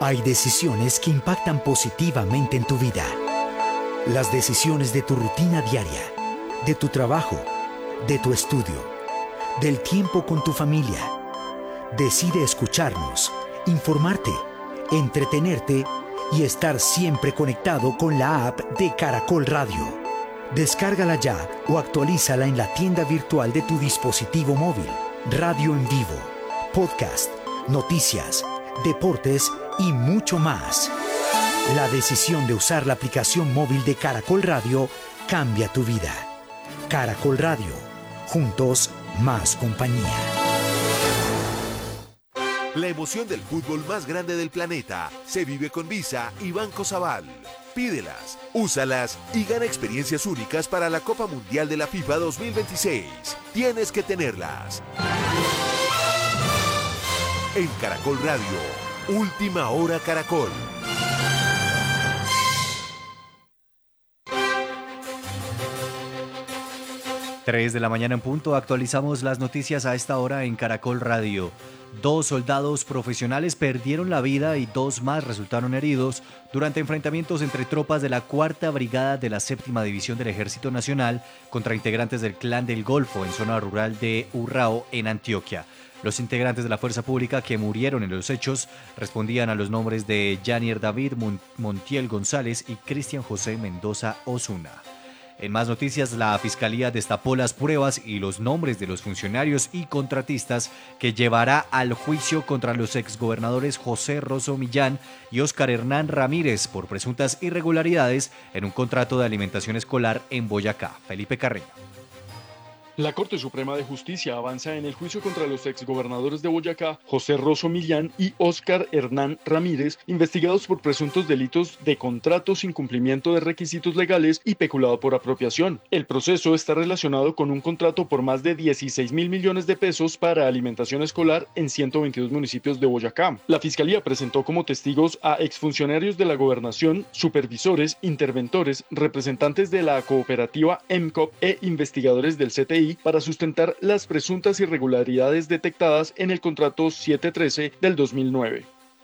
Hay decisiones que impactan positivamente en tu vida. Las decisiones de tu rutina diaria, de tu trabajo, de tu estudio, del tiempo con tu familia. Decide escucharnos, informarte, entretenerte y estar siempre conectado con la app de Caracol Radio. Descárgala ya o actualízala en la tienda virtual de tu dispositivo móvil. Radio en vivo, podcast, noticias, deportes y mucho más. La decisión de usar la aplicación móvil de Caracol Radio cambia tu vida. Caracol Radio, juntos más compañía. La emoción del fútbol más grande del planeta se vive con Visa y Banco Sabal. Pídelas, úsalas y gana experiencias únicas para la Copa Mundial de la FIFA 2026. Tienes que tenerlas. En Caracol Radio. Última hora Caracol. Tres de la mañana en punto, actualizamos las noticias a esta hora en Caracol Radio. 2 soldados profesionales perdieron la vida y 2 más resultaron heridos durante enfrentamientos entre tropas de la 4ª Brigada de la 7ª División del Ejército Nacional contra integrantes del Clan del Golfo en zona rural de Urrao, en Antioquia. Los integrantes de la fuerza pública que murieron en los hechos respondían a los nombres de Yanier David Montiel González y Cristian José Mendoza Osuna. En más noticias, la Fiscalía destapó las pruebas y los nombres de los funcionarios y contratistas que llevará al juicio contra los exgobernadores José Rosso Millán y Óscar Hernán Ramírez por presuntas irregularidades en un contrato de alimentación escolar en Boyacá. Felipe Carreño. La Corte Suprema de Justicia avanza en el juicio contra los exgobernadores de Boyacá, José Rosso Millán y Óscar Hernán Ramírez, investigados por presuntos delitos de contrato sin cumplimiento de requisitos legales y peculado por apropiación. El proceso está relacionado con un contrato por más de 16.000 millones de pesos para alimentación escolar en 122 municipios de Boyacá. La Fiscalía presentó como testigos a exfuncionarios de la Gobernación, supervisores, interventores, representantes de la cooperativa EMCOP e investigadores del CTI para sustentar las presuntas irregularidades detectadas en el contrato 713 del 2009.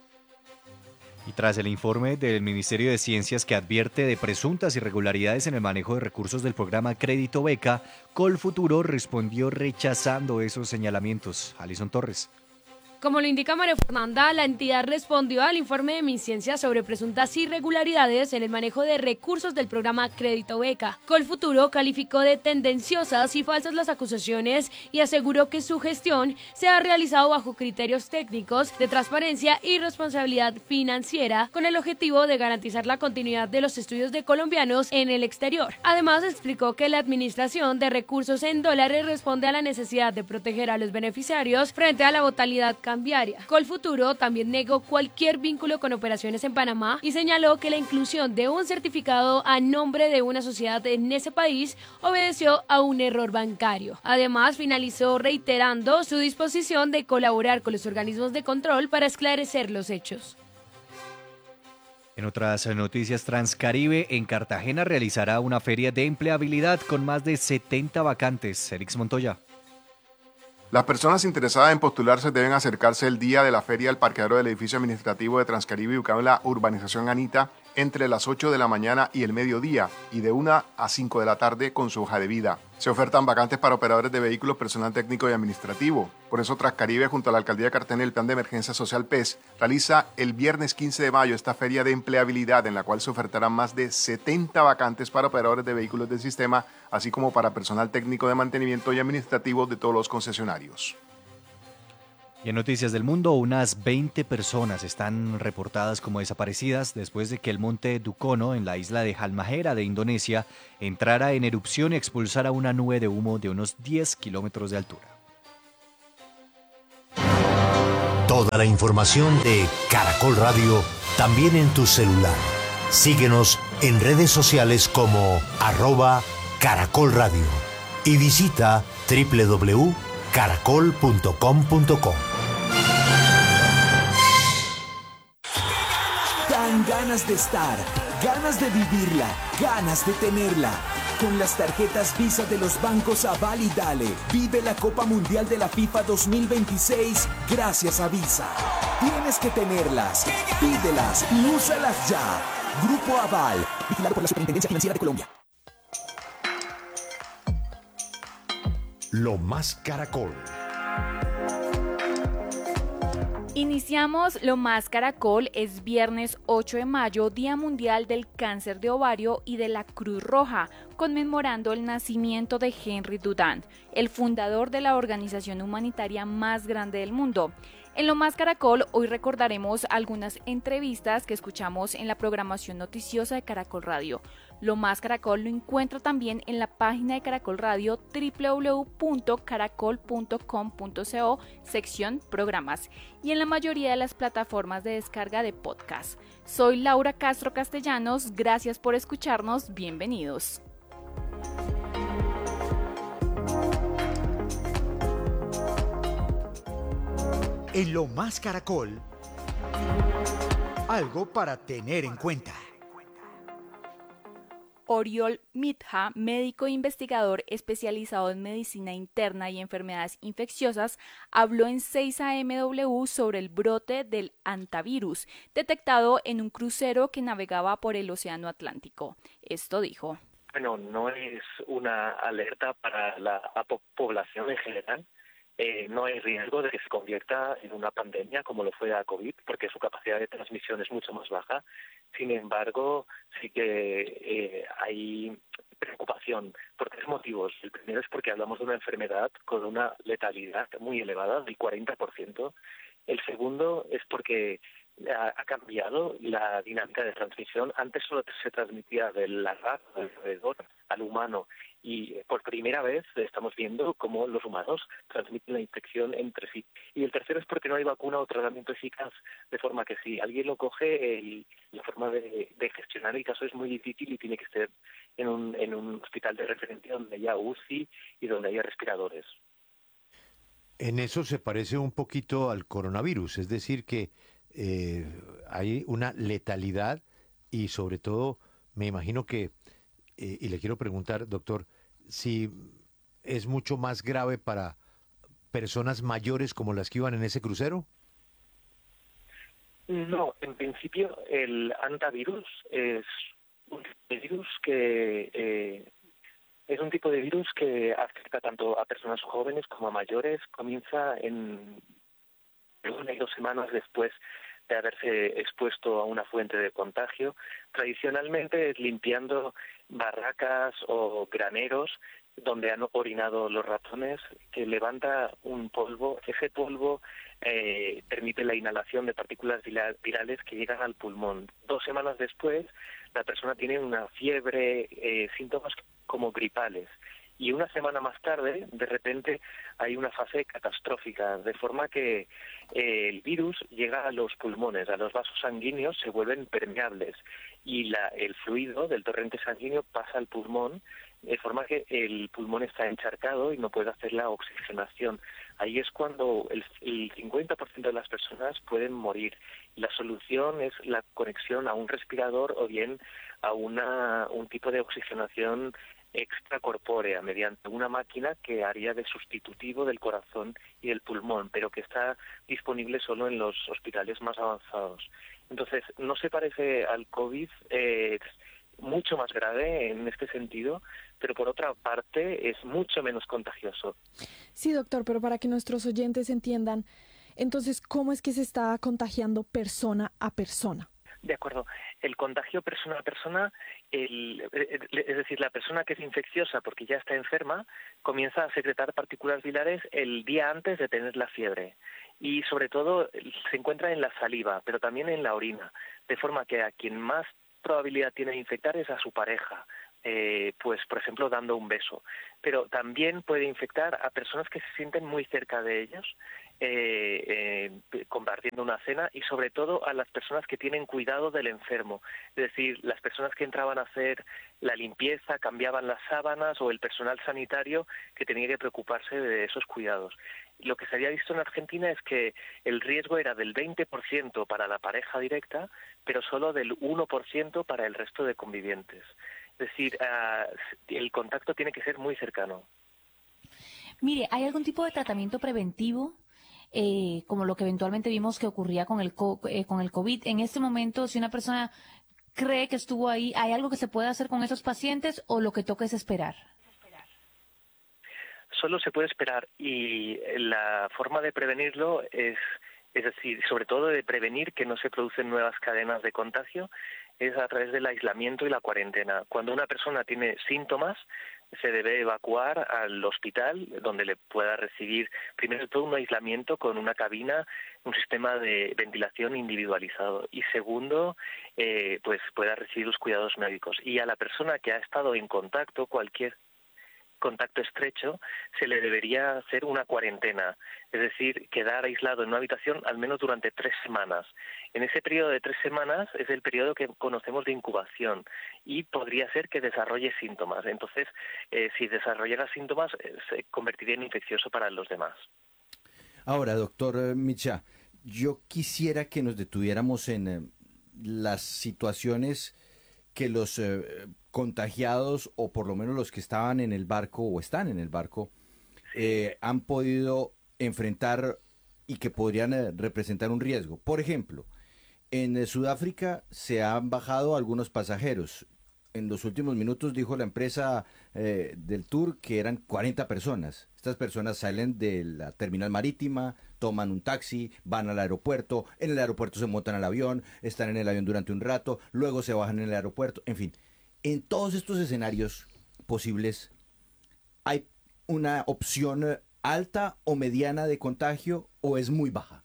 Y tras el informe del Ministerio de Ciencias que advierte de presuntas irregularidades en el manejo de recursos del programa Crédito Beca, Colfuturo respondió rechazando esos señalamientos. Alison Torres. Como lo indica María Fernanda, la entidad respondió al informe de MinCiencia sobre presuntas irregularidades en el manejo de recursos del programa Crédito Beca. Colfuturo calificó de tendenciosas y falsas las acusaciones y aseguró que su gestión se ha realizado bajo criterios técnicos de transparencia y responsabilidad financiera con el objetivo de garantizar la continuidad de los estudios de colombianos en el exterior. Además, explicó que la administración de recursos en dólares responde a la necesidad de proteger a los beneficiarios frente a la volatilidad cambiaria. Colfuturo también negó cualquier vínculo con operaciones en Panamá y señaló que la inclusión de un certificado a nombre de una sociedad en ese país obedeció a un error bancario. Además, finalizó reiterando su disposición de colaborar con los organismos de control para esclarecer los hechos. En otras noticias, Transcaribe en Cartagena realizará una feria de empleabilidad con más de 70 vacantes. Félix Montoya. Las personas interesadas en postularse deben acercarse el día de la feria al parqueadero del edificio administrativo de Transcaribe ubicado en la urbanización Anita entre las 8 de la mañana y el mediodía y de 1 a 5 de la tarde con su hoja de vida. Se ofertan vacantes para operadores de vehículos, personal técnico y administrativo. Por eso Transcaribe junto a la Alcaldía de Cartagena y el Plan de Emergencia Social PES realiza el viernes 15 de mayo esta feria de empleabilidad en la cual se ofertarán más de 70 vacantes para operadores de vehículos del sistema, así como para personal técnico de mantenimiento y administrativo de todos los concesionarios. Y en noticias del mundo, unas 20 personas están reportadas como desaparecidas después de que el monte Dukono en la isla de Halmahera de Indonesia entrara en erupción y expulsara una nube de humo de unos 10 kilómetros de altura. Toda la información de Caracol Radio también en tu celular. Síguenos en redes sociales como @Caracol Radio y visita www.caracol.com.co. Dan ganas de estar, ganas de vivirla, ganas de tenerla. Con las tarjetas Visa de los bancos Aval y Dale, vive la Copa Mundial de la FIFA 2026 gracias a Visa. Tienes que tenerlas, pídelas y úsalas ya. Grupo Aval, vigilado por la Superintendencia Financiera de Colombia. Lo más Caracol. Iniciamos Lo Más Caracol. Es viernes 8 de mayo, Día Mundial del Cáncer de Ovario y de la Cruz Roja, conmemorando el nacimiento de Henry Dunant, el fundador de la organización humanitaria más grande del mundo. En Lo Más Caracol hoy recordaremos algunas entrevistas que escuchamos en la programación noticiosa de Caracol Radio. Lo Más Caracol lo encuentra también en la página de Caracol Radio www.caracol.com.co, sección programas, y en la mayoría de las plataformas de descarga de podcast. Soy Laura Castro Castellanos, gracias por escucharnos, bienvenidos. En Lo Más Caracol, algo para tener en cuenta. Oriol Mitja, médico e investigador especializado en medicina interna y enfermedades infecciosas, habló en 6AMW sobre el brote del hantavirus, detectado en un crucero que navegaba por el Océano Atlántico. Esto dijo. Bueno, no es una alerta para la población en general. No hay riesgo de que se convierta en una pandemia como lo fue la COVID, porque su capacidad de transmisión es mucho más baja. Sin embargo, sí que hay preocupación por tres motivos. El primero es porque hablamos de una enfermedad con una letalidad muy elevada, del 40%. El segundo es porque ha cambiado la dinámica de transmisión. Antes solo se transmitía de la rata alrededor al humano, y por primera vez estamos viendo cómo los humanos transmiten la infección entre sí. Y el tercero es porque no hay vacuna o tratamiento eficaz, de forma que si alguien lo coge, la forma de gestionar el caso es muy difícil y tiene que ser en un hospital de referencia donde haya UCI y donde haya respiradores. En eso se parece un poquito al coronavirus, es decir que hay una letalidad y sobre todo me imagino que, y le quiero preguntar, doctor, si es mucho más grave para personas mayores como las que iban en ese crucero. No, en principio el hantavirus es un tipo de virus que afecta tanto a personas jóvenes como a mayores. Comienza en 1 y 2 semanas después de haberse expuesto a una fuente de contagio. Tradicionalmente es limpiando barracas o graneros donde han orinado los ratones, que levanta un polvo. Ese polvo permite la inhalación de partículas virales que llegan al pulmón. 2 semanas después, la persona tiene una fiebre, síntomas como gripales. Y 1 semana más tarde, de repente, hay una fase catastrófica, de forma que el virus llega a los pulmones, a los vasos sanguíneos, se vuelven permeables y el fluido del torrente sanguíneo pasa al pulmón, de forma que el pulmón está encharcado y no puede hacer la oxigenación. Ahí es cuando el 50% de las personas pueden morir. La solución es la conexión a un respirador o bien a un tipo de oxigenación extracorpórea mediante una máquina que haría de sustitutivo del corazón y del pulmón, pero que está disponible solo en los hospitales más avanzados. Entonces, no se parece al COVID, es mucho más grave en este sentido, pero por otra parte es mucho menos contagioso. Sí, doctor, pero para que nuestros oyentes entiendan, entonces, ¿cómo es que se está contagiando persona a persona? De acuerdo. El contagio persona a persona, es decir, la persona que es infecciosa porque ya está enferma, comienza a secretar partículas virales el día antes de tener la fiebre. Y sobre todo se encuentra en la saliva, pero también en la orina. De forma que a quien más probabilidad tiene de infectar es a su pareja. Pues por ejemplo dando un beso, pero también puede infectar a personas que se sienten muy cerca de ellos, compartiendo una cena, y sobre todo a las personas que tienen cuidado del enfermo, es decir, las personas que entraban a hacer la limpieza, cambiaban las sábanas, o el personal sanitario que tenía que preocuparse de esos cuidados. Lo que se había visto en Argentina es que el riesgo era del 20% para la pareja directa, pero solo del 1% para el resto de convivientes. Es decir, el contacto tiene que ser muy cercano. Mire, ¿hay algún tipo de tratamiento preventivo? Como lo que eventualmente vimos que ocurría con el COVID. En este momento, si una persona cree que estuvo ahí, ¿hay algo que se puede hacer con esos pacientes o lo que toca es esperar? Solo se puede esperar, y la forma de prevenirlo es decir, sobre todo de prevenir que no se producen nuevas cadenas de contagio, es a través del aislamiento y la cuarentena. Cuando una persona tiene síntomas, se debe evacuar al hospital, donde le pueda recibir, primero de todo, un aislamiento con una cabina, un sistema de ventilación individualizado, y segundo, pues pueda recibir los cuidados médicos. Y a la persona que ha estado en contacto, cualquier contacto estrecho, se le debería hacer una cuarentena, es decir, quedar aislado en una habitación al menos durante 3 semanas. En ese periodo de 3 semanas es el periodo que conocemos de incubación y podría ser que desarrolle síntomas. Entonces, si desarrollara síntomas, se convertiría en infeccioso para los demás. Ahora, doctor Micha, yo quisiera que nos detuviéramos en las situaciones que los contagiados, o por lo menos los que estaban en el barco o están en el barco, han podido enfrentar y que podrían representar un riesgo. Por ejemplo, en Sudáfrica se han bajado algunos pasajeros. En los últimos minutos dijo la empresa del tour que eran 40 personas. Estas personas salen de la terminal marítima, toman un taxi, van al aeropuerto, en el aeropuerto se montan al avión, están en el avión durante un rato, luego se bajan en el aeropuerto, en fin. En todos estos escenarios posibles, ¿hay una opción alta o mediana de contagio o es muy baja?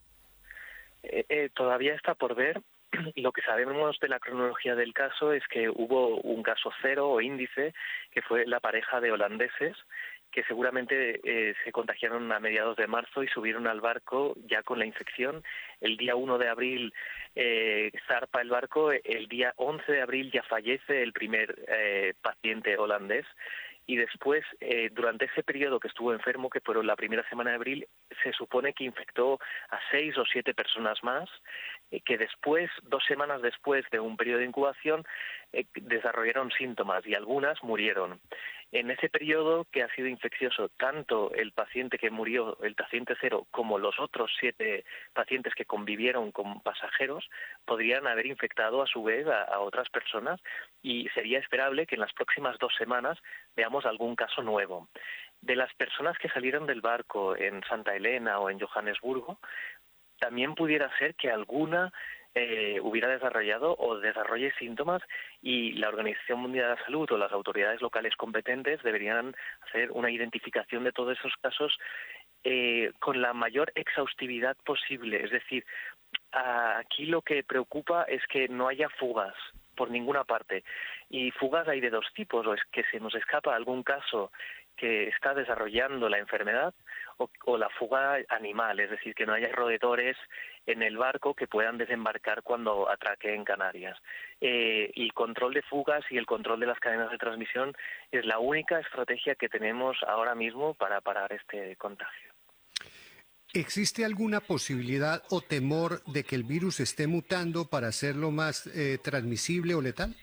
Todavía está por ver. Lo que sabemos de la cronología del caso es que hubo un caso cero o índice, que fue la pareja de holandeses, que seguramente se contagiaron a mediados de marzo y subieron al barco ya con la infección. El día 1 de abril zarpa el barco, el día 11 de abril ya fallece el primer paciente holandés, y después, durante ese periodo que estuvo enfermo, que fueron la primera semana de abril, se supone que infectó a 6 o 7 personas más, que después, 2 semanas después de un periodo de incubación, desarrollaron síntomas y algunas murieron. En ese periodo, que ha sido infeccioso, tanto el paciente que murió, el paciente cero, como los otros 7 pacientes que convivieron con pasajeros, podrían haber infectado a su vez a otras personas, y sería esperable que en las próximas 2 semanas veamos algún caso nuevo. De las personas que salieron del barco en Santa Elena o en Johannesburgo, también pudiera ser que alguna hubiera desarrollado o desarrolle síntomas, y la Organización Mundial de la Salud o las autoridades locales competentes deberían hacer una identificación de todos esos casos con la mayor exhaustividad posible. Es decir, aquí lo que preocupa es que no haya fugas por ninguna parte, y fugas hay de 2 tipos: o es que se nos escapa algún caso que está desarrollando la enfermedad, o la fuga animal, es decir, que no haya roedores en el barco que puedan desembarcar cuando atraque en Canarias. El control de fugas y el control de las cadenas de transmisión es la única estrategia que tenemos ahora mismo para parar este contagio. ¿Existe alguna posibilidad o temor de que el virus esté mutando para hacerlo más transmisible o letal?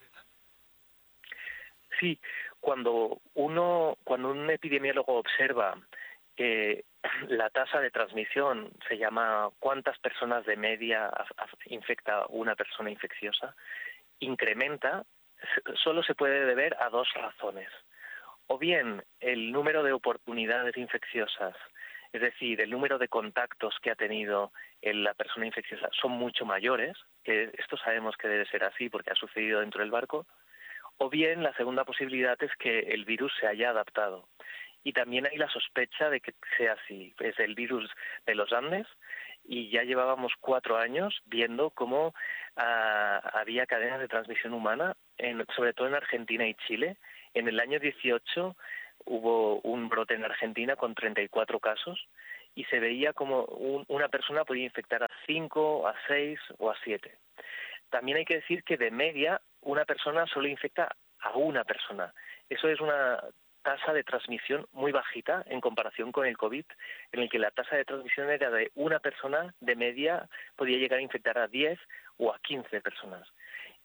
Sí, cuando un epidemiólogo observa que la tasa de transmisión, se llama cuántas personas de media infecta una persona infecciosa, incrementa, solo se puede deber a 2 razones. O bien el número de oportunidades infecciosas, es decir, el número de contactos que ha tenido la persona infecciosa, son mucho mayores, que esto sabemos que debe ser así porque ha sucedido dentro del barco. O bien la segunda posibilidad es que el virus se haya adaptado. Y también hay la sospecha de que sea así. Es el virus de los Andes, y ya llevábamos 4 años viendo cómo había cadenas de transmisión humana, sobre todo en Argentina y Chile. En el año 18 hubo un brote en Argentina con 34 casos, y se veía como una persona podía infectar a 5, a 6 o a 7. También hay que decir que de media una persona solo infecta a una persona. Eso es una tasa de transmisión muy bajita en comparación con el COVID, en el que la tasa de transmisión era de una persona, de media podía llegar a infectar a 10 o a 15 personas.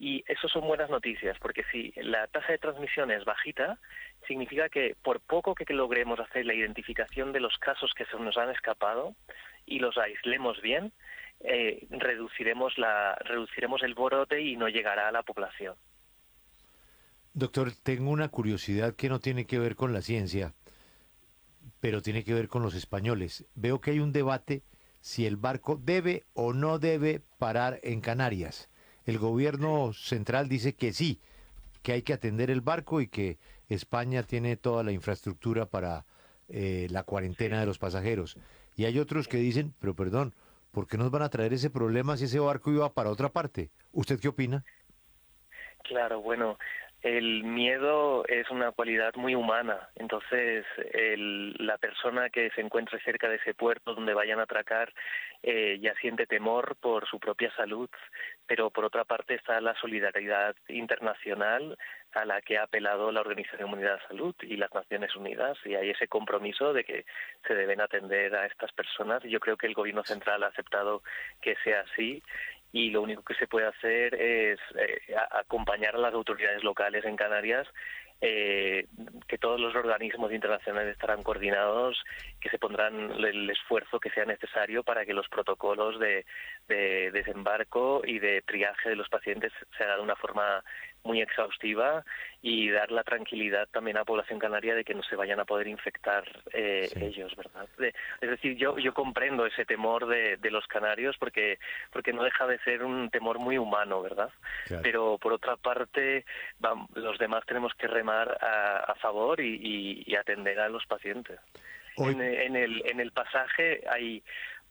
Y eso son buenas noticias, porque si la tasa de transmisión es bajita, significa que por poco que logremos hacer la identificación de los casos que se nos han escapado y los aislemos bien, reduciremos el brote y no llegará a la población. Doctor, tengo una curiosidad que no tiene que ver con la ciencia, pero tiene que ver con los españoles. Veo que hay un debate si el barco debe o no debe parar en Canarias. El gobierno central dice que sí, que hay que atender el barco y que España tiene toda la infraestructura para la cuarentena de los pasajeros. Y hay otros que dicen, pero perdón, ¿por qué nos van a traer ese problema si ese barco iba para otra parte? ¿Usted qué opina? Claro, bueno, el miedo es una cualidad muy humana. Entonces, la persona que se encuentre cerca de ese puerto donde vayan a atracar ya siente temor por su propia salud, pero por otra parte está la solidaridad internacional a la que ha apelado la Organización Mundial de la Salud y las Naciones Unidas, y hay ese compromiso de que se deben atender a estas personas. Yo creo que el Gobierno central ha aceptado que sea así, y lo único que se puede hacer es acompañar a las autoridades locales en Canarias, que todos los organismos internacionales estarán coordinados, que se pondrán el esfuerzo que sea necesario para que los protocolos de desembarco y de triaje de los pacientes se hagan de una forma muy exhaustiva y dar la tranquilidad también a la población canaria de que no se vayan a poder infectar ellos, ¿verdad? Es decir, yo comprendo ese temor de los canarios porque no deja de ser un temor muy humano, ¿verdad? Claro. Pero por otra parte, los demás tenemos que remar a favor y atender a los pacientes. En el pasaje hay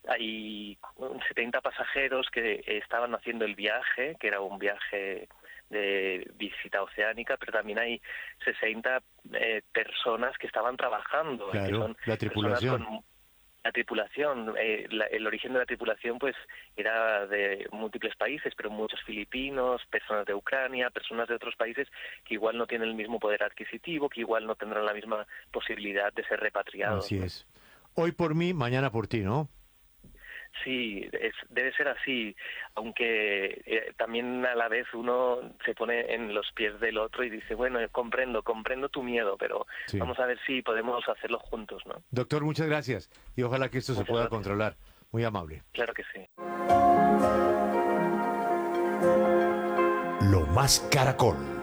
70 pasajeros que estaban haciendo el viaje, que era un viaje de visita oceánica, pero también hay 60 personas que estaban trabajando. Claro, que son la tripulación. La tripulación, el origen de la tripulación pues era de múltiples países, pero muchos filipinos, personas de Ucrania, personas de otros países que igual no tienen el mismo poder adquisitivo, que igual no tendrán la misma posibilidad de ser repatriados. Así es. Hoy por mí, mañana por ti, ¿no? Sí, debe ser así, aunque también a la vez uno se pone en los pies del otro y dice, bueno, comprendo tu miedo, pero sí, vamos a ver si podemos hacerlo juntos, ¿no? Doctor, muchas gracias y ojalá que esto se pueda controlar. Muy amable. Claro que sí. Lo más Caracol.